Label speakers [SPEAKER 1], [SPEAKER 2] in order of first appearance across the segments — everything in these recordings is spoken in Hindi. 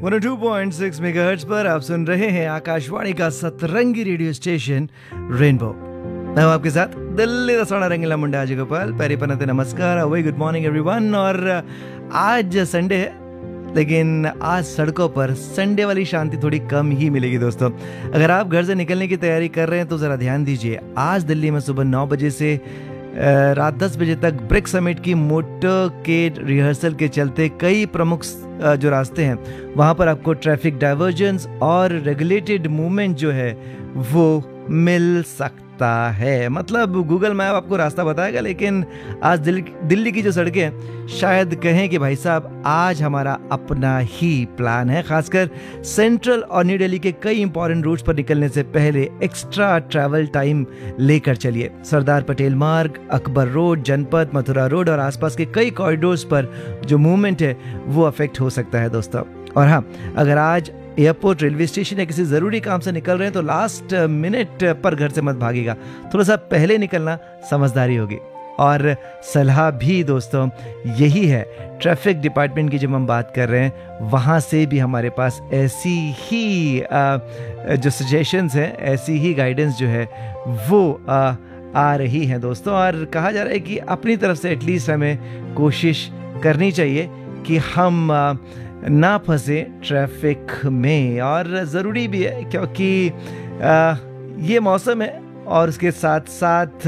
[SPEAKER 1] 102.6 मेगाहर्ट्ज पर आप सुन रहे हैं आकाशवाणी का सतरंगी रेडियो स्टेशन रेनबो। मैं हूं आपके साथ दिल्ली दसवाड़ा रंगीला मुंडा अजय गोपाल। पैरी पनते नमस्कार, वही गुड मॉर्निंग एवरीवन। और आज संडे है, लेकिन आज सड़कों पर संडे वाली शांति थोड़ी कम ही मिलेगी दोस्तों। अगर आप घर से निकलने की तैयारी कर रहे हैं तो ज़रा ध्यान दीजिए। आज दिल्ली में सुबह 9 बजे से रात 10 बजे तक ब्रिक्स समिट की मोटर के रिहर्सल के चलते कई प्रमुख जो रास्ते हैं वहाँ पर आपको ट्रैफिक डाइवर्जेंस और रेगुलेटेड मूवमेंट जो है वो मिल सकता है। मतलब गूगल मैप आपको रास्ता बताएगा, लेकिन आज दिल्ली की जो सड़कें हैं शायद कहें कि भाई साहब आज हमारा अपना ही प्लान है। खासकर सेंट्रल और न्यू दिल्ली के कई इंपॉर्टेंट रूट्स पर निकलने से पहले एक्स्ट्रा ट्रैवल टाइम लेकर चलिए। सरदार पटेल मार्ग, अकबर रोड, जनपथ, मथुरा रोड और आसपास के कई कॉरिडोर्स पर जो मूवमेंट है वो अफेक्ट हो सकता है दोस्तों। और हाँ, अगर आज एयरपोर्ट, रेलवे स्टेशन या किसी ज़रूरी काम से निकल रहे हैं तो लास्ट मिनट पर घर से मत भागिएगा, थोड़ा सा पहले निकलना समझदारी होगी। और सलाह भी दोस्तों यही है, ट्रैफिक डिपार्टमेंट की जब हम बात कर रहे हैं वहाँ से भी हमारे पास ऐसी ही जो सजेशंस हैं, ऐसी ही गाइडेंस जो है वो आ रही हैं दोस्तों। और कहा जा रहा है कि अपनी तरफ से एटलीस्ट हमें कोशिश करनी चाहिए कि हम ना फंसे ट्रैफिक में। और ज़रूरी भी है क्योंकि ये मौसम है और उसके साथ साथ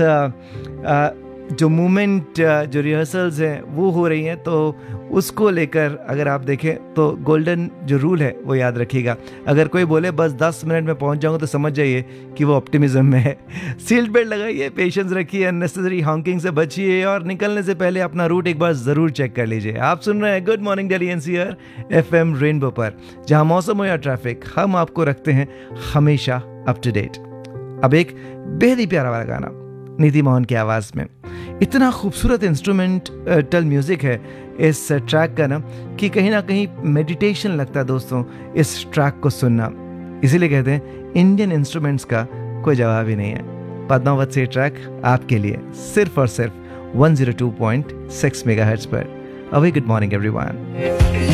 [SPEAKER 1] जो मूवमेंट, जो रिहर्सल्स हैं वो हो रही हैं, तो उसको लेकर अगर आप देखें तो गोल्डन जो रूल है वो याद रखिएगा। अगर कोई बोले बस 10 मिनट में पहुंच जाऊंगा तो समझ जाइए कि वो ऑप्टिमिज्म में है। सीट बेल्ट लगाइए, पेशेंस रखिए, अननेसेसरी हॉकिंग से बचिए और निकलने से पहले अपना रूट एक बार ज़रूर चेक कर लीजिए। आप सुन रहे हैं good morning Delhi NCR FM rainbow पर, जहाँ मौसम हो या ट्रैफिक हम आपको रखते हैं हमेशा अप टू डेट। अब एक बेहद ही प्यारा वाला गाना नीति मोहन की आवाज़ में। इतना खूबसूरत इंस्ट्रूमेंटल म्यूज़िक है इस ट्रैक का ना कि कहीं ना कहीं मेडिटेशन लगता है दोस्तों इस ट्रैक को सुनना। इसीलिए कहते हैं इंडियन इंस्ट्रूमेंट्स का कोई जवाब ही नहीं है। पद्मावत से ट्रैक आपके लिए सिर्फ और सिर्फ 102.6 मेगाहर्ट्ज पर। A very good morning everyone.